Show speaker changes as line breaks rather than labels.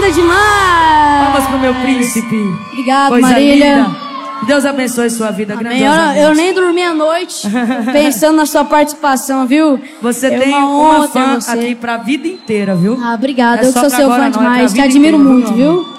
linda demais!
Palmas pro meu príncipe.
Obrigado,
Coisa
Marília.
linda. Deus abençoe sua vida.
Eu nem dormi a noite pensando na sua participação, viu?
Você tem uma fã aqui pra vida inteira, viu?
Ah, obrigada.
É
eu que sou seu fã demais. Te admiro muito, viu?